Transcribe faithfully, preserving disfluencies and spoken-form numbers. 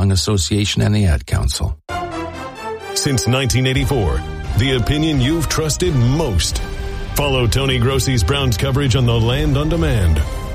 Wrestling Association and the Ad Council. Since nineteen eighty-four, the opinion you've trusted most. Follow Tony Grossi's Browns coverage on the Land on Demand.